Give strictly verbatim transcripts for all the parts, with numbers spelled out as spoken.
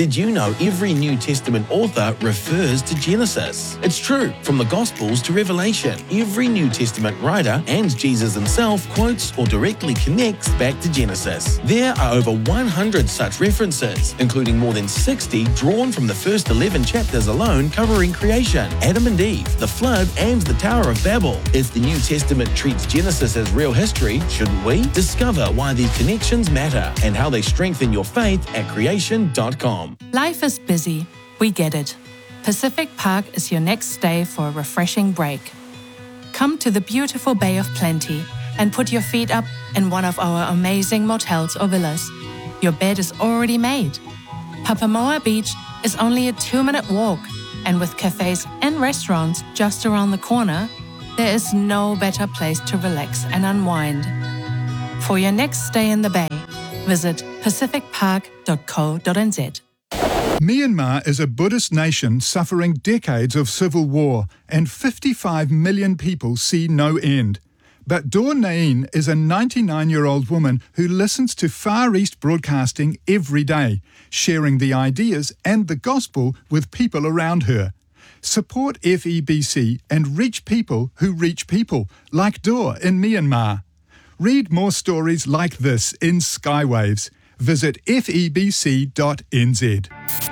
Did you know every New Testament author refers to Genesis? It's true. From the Gospels to Revelation, every New Testament writer and Jesus himself quotes or directly connects back to Genesis. There are over one hundred such references, including more than sixty drawn from the first eleven chapters alone, covering creation, Adam and Eve, the flood, and the Tower of Babel. If the New Testament treats Genesis as real history, shouldn't we? Discover why these connections matter and how they strengthen your faith at creation dot com. Life is busy. We get it. Pacific Park is your next stay for a refreshing break. Come to the beautiful Bay of Plenty and put your feet up in one of our amazing motels or villas. Your bed is already made. Papamoa Beach is only a two-minute walk, and with cafes and restaurants just around the corner, there is no better place to relax and unwind. For your next stay in the Bay, visit pacific park dot co dot n z. Myanmar is a Buddhist nation suffering decades of civil war, and fifty-five million people see no end. But Dawn Nain is a ninety-nine-year-old woman who listens to Far East Broadcasting every day, sharing the ideas and the gospel with people around her. Support F E B C and reach people who reach people, like Dawn in Myanmar. Read more stories like this in Skywaves. Visit f e b c dot n z.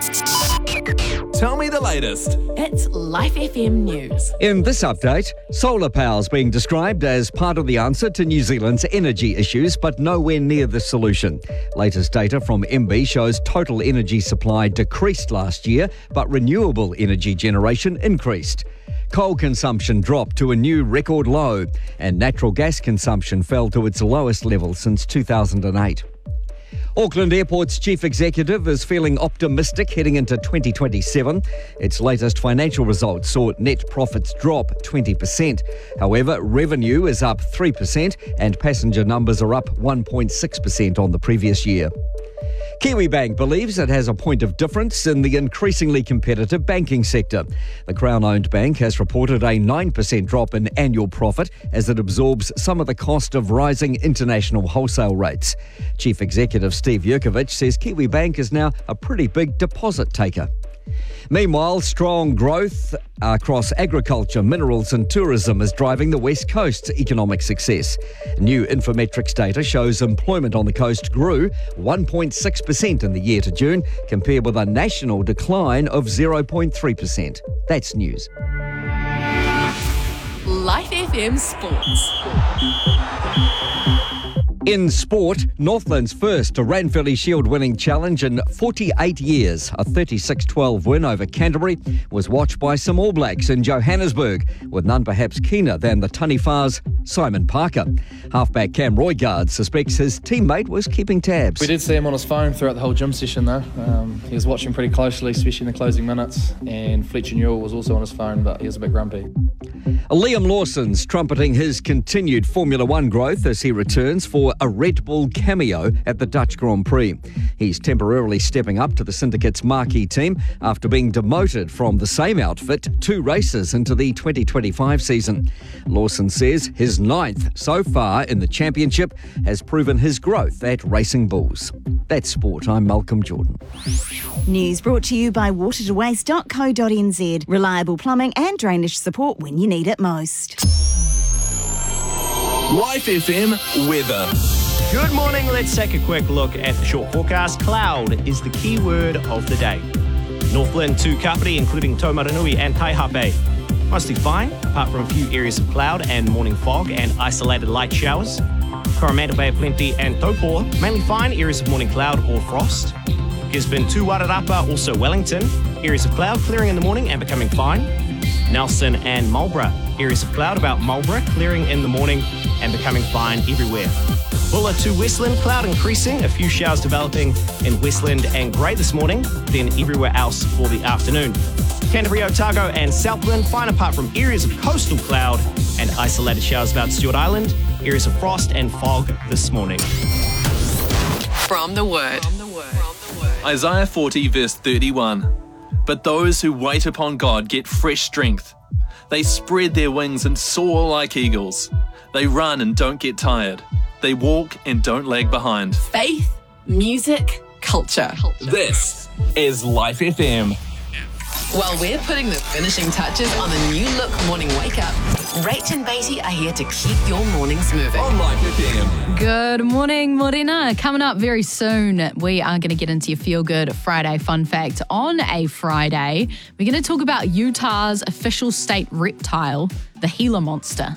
Tell me the latest. It's Life F M News. In this update, solar power is being described as part of the answer to New Zealand's energy issues, but nowhere near the solution. Latest data from M B shows total energy supply decreased last year, but renewable energy generation increased. Coal consumption dropped to a new record low, and natural gas consumption fell to its lowest level since two thousand eight. Auckland Airport's chief executive is feeling optimistic heading into twenty twenty-seven. Its latest financial results saw net profits drop twenty percent. However, revenue is up three percent and passenger numbers are up one point six percent on the previous year. Kiwibank believes it has a point of difference in the increasingly competitive banking sector. The Crown-owned bank has reported a nine percent drop in annual profit as it absorbs some of the cost of rising international wholesale rates. Chief Executive Steve Jurkovic says Kiwibank is now a pretty big deposit taker. Meanwhile, strong growth across agriculture, minerals and tourism is driving the West Coast's economic success. New Infometrics data shows employment on the coast grew one point six percent in the year to June, compared with a national decline of zero point three percent. That's news. Life F M Sports. In sport, Northland's first Ranfurly Shield winning challenge in forty-eight years, a thirty-six twelve win over Canterbury, was watched by some All Blacks in Johannesburg, with none perhaps keener than the Taniwha's Simon Parker. Halfback Cam Roygaard suspects his teammate was keeping tabs. We did see him on his phone throughout the whole gym session though. Um, he was watching pretty closely, especially in the closing minutes, and Fletcher Newell was also on his phone, but he was a bit grumpy. Liam Lawson's trumpeting his continued Formula One growth as he returns for a Red Bull cameo at the Dutch Grand Prix. He's temporarily stepping up to the syndicate's marquee team after being demoted from the same outfit two races into the twenty twenty-five season. Lawson says his ninth so far in the championship has proven his growth at Racing Bulls. That's sport. I'm Malcolm Jordan. News brought to you by water to waste dot co dot n z. Reliable plumbing and drainage support when you need it most. Life F M weather. Good morning. Let's take a quick look at the short forecast. Cloud is the key word of the day. Northland to Kapiti, including Taumarunui and Taihape. Mostly fine, apart from a few areas of cloud and morning fog and isolated light showers. Coromandel Bay of Plenty and Taupo, mainly fine, areas of morning cloud or frost. Gisborne to Wairarapa, also Wellington, areas of cloud clearing in the morning and becoming fine. Nelson and Marlborough, areas of cloud about Marlborough, clearing in the morning and becoming fine everywhere. Bulla to Westland, cloud increasing, a few showers developing in Westland and Grey this morning, then everywhere else for the afternoon. Canterbury, Otago and Southland, fine apart from areas of coastal cloud and isolated showers about Stewart Island, areas of frost and fog this morning. From the Word. From the Word. Isaiah forty verse thirty-one. But those who wait upon God get fresh strength. They spread their wings and soar like eagles. They run and don't get tired. They walk and don't lag behind. Faith, music, culture. This is Life F M. While we're putting the finishing touches on the new look morning wake up, Rach and Beatty are here to keep your mornings moving. On Life F M. Good morning, Morena. Coming up very soon, we are going to get into your Feel Good Friday fun fact. On a Friday, we're going to talk about Utah's official state reptile, the Gila monster.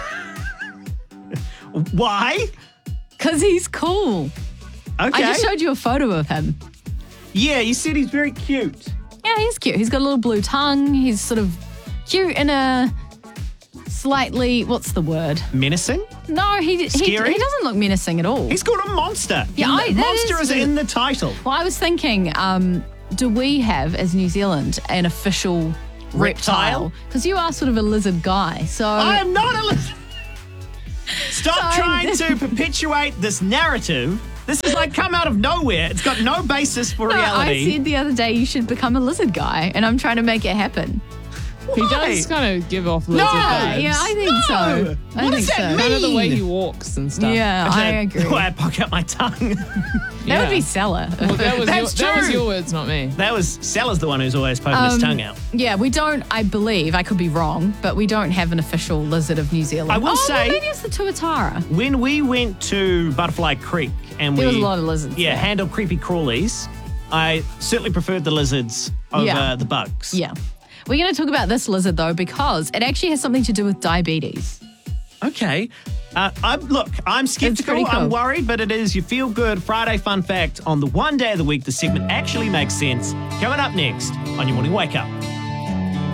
Why? Because he's cool. Okay. I just showed you a photo of him. Yeah, you said he's very cute. Yeah, he's cute. He's got a little blue tongue. He's sort of cute in a slightly, what's the word? Menacing? No, he he, Scary? he doesn't look menacing at all. He's called a monster. Yeah, I- that monster is- is in the title. Well, I was thinking, um, do we have, as New Zealand, an official reptile? Because you are sort of a lizard guy, so... I am not a lizard. Stop So- trying to perpetuate this narrative. This is like come out of nowhere. It's got no basis for No, I reality. said the other day you should become a lizard guy, and I'm trying to make it happen. He Why? does kind of give off lizard No! vibes. Yeah, I think No! so. I What think does that so. mean? Kind of the way he walks and stuff. Yeah, I agree. The way I poke out my tongue. That would Yeah. be Stella. Well, that was, your, That's that was true. your words, not me. That was Stella's the one who's always poking his Um, tongue out. Yeah, we don't, I believe, I could be wrong, but we don't have an official lizard of New Zealand. I will oh, say- well, maybe it's the Tuatara. When we went to Butterfly Creek and There we was a lot of lizards yeah there. handled creepy crawlies, I certainly preferred the lizards over Yeah. the bugs. Yeah. We're going to talk about this lizard, though, because it actually has something to do with diabetes. Okay. Uh, I'm, look, I'm skeptical. pretty cool. I'm worried, but it is your Feel Good Friday fun fact on the one day of the week the segment actually makes sense. Coming up next on your morning wake up.